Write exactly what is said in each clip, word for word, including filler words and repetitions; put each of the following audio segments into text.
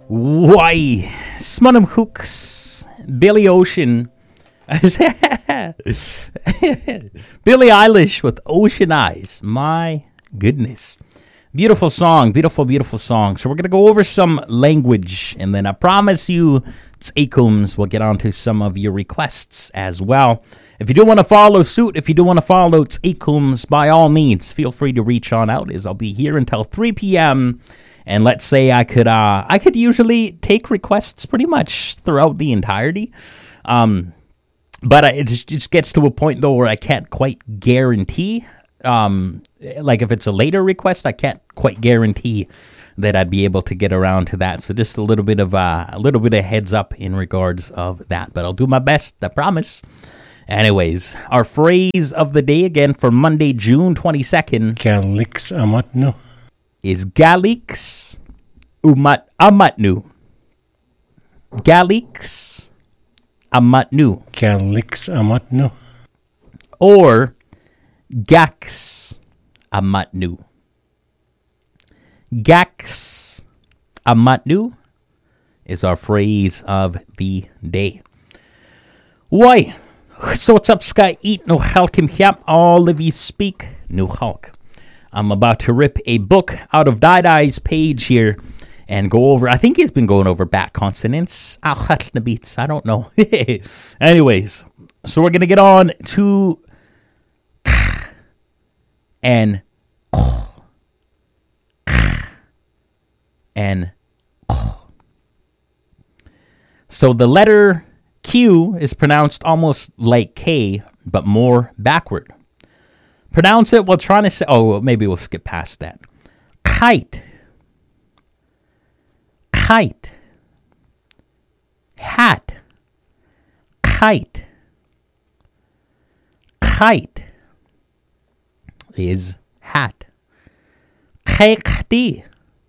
Why? Smunham Hooks, Billy Ocean, Billie Eilish with Ocean Eyes. My goodness. Beautiful song, beautiful, beautiful song. So we're going to go over some language, and then I promise you, Tseikums, we'll get on to some of your requests as well. If you do want to follow suit, if you do want to follow Tseikums, by all means, feel free to reach on out, as I'll be here until three p.m., and let's say I could uh, I could usually take requests pretty much throughout the entirety. Um, but it just gets to a point, though, where I can't quite guarantee. Um, like if it's a later request, I can't quite guarantee that I'd be able to get around to that. So just a little bit of uh, a little bit of heads up in regards of that. But I'll do my best, I promise. Anyways, our phrase of the day again for Monday, June twenty-second. Galix amatno. Is Galix umat amatnu. Galix amatnu. Galix amatno. Or Gax amatnu. Gax amatnu is our phrase of the day. Why? So what's up, Sky? Eat no halkim hyap. All of you speak no halk. I'm about to rip a book out of Dai's page here and go over. I think he's been going over back consonants. I don't know. Anyways, so we're going to get on to and and so the letter Q is pronounced almost like K, but more backward. Pronounce it while trying to say... Oh, maybe we'll skip past that. Kite. Kite. Hat. Kite. Kite is hat. Kekdi.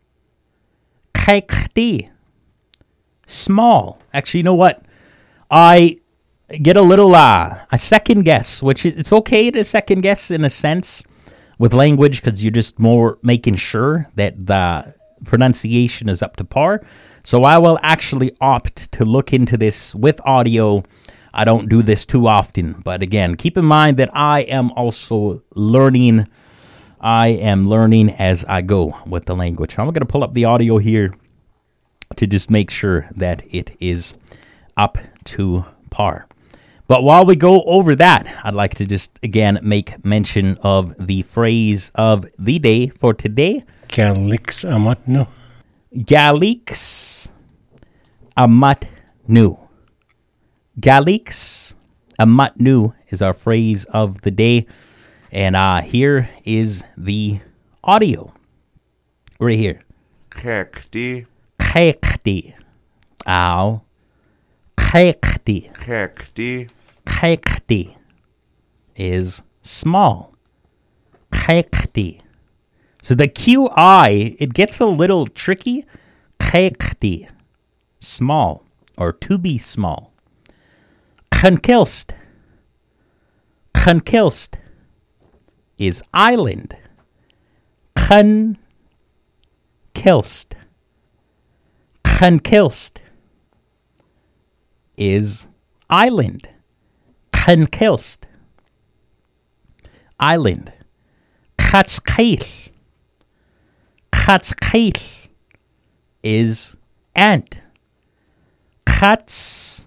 Kekdi. Small. Actually, you know what? I... get a little, uh, a second guess, which is, it's okay to second guess in a sense with language because you're just more making sure that the pronunciation is up to par. So I will actually opt to look into this with audio. I don't do this too often, but again, keep in mind that I am also learning. I am learning as I go with the language. I'm going to pull up the audio here to just make sure that it is up to par. But while we go over that, I'd like to just, again, make mention of the phrase of the day for today. Galix amatno. Galix amatnu. Galix amatnu is our phrase of the day. And uh, here is the audio. Right here. Kekdi. Kekdi. Ow. Kekdi. Kekdi. Kekdi is small. Kekdi. So the Q I, it gets a little tricky. Kekdi. Small. Or to be small. Konkilst. Konkilst is island. Konkilst. Konkilst is island. Konkilst. Island. Katskail. Katskail is ant. Katskail.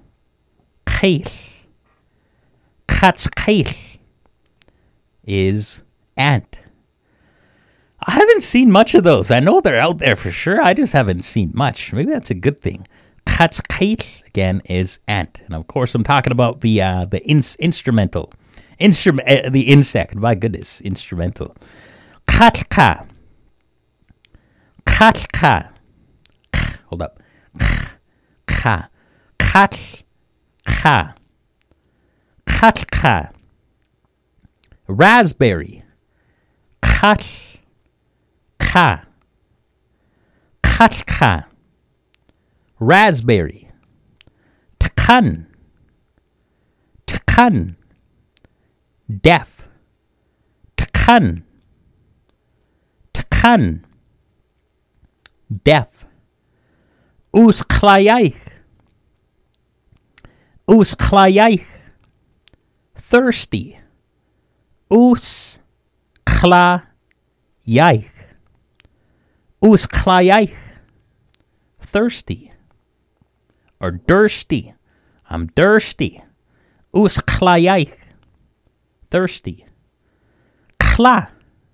Katskail is ant. I haven't seen much of those. I know they're out there for sure. I just haven't seen much. Maybe that's a good thing. Katskail, again, is ant. And of course, I'm talking about the uh, the ins- instrumental. Instrument, uh, the insect. My goodness, instrumental. Katka. Katka. Hold up. Ka. Katka. Katka. Raspberry. Katka. Katka. Raspberry. Takan. Takan. Deaf. Takan. Takan. Deaf. Us chlayaich. Us chlayaich. Thirsty. Us chlayaich. Us chlayaich. Thirsty. Or thirsty. I'm thirsty. Us chlayaich. Thirsty. Kla.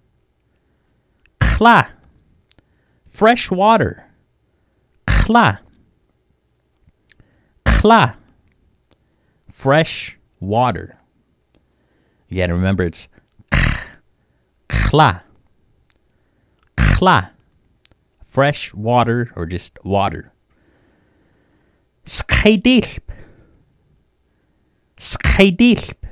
Kla. Fresh water. Kla. Kla. Fresh water. You gotta remember it's kla. Kla. Fresh water or just water. Skaidilp. Skaidilp.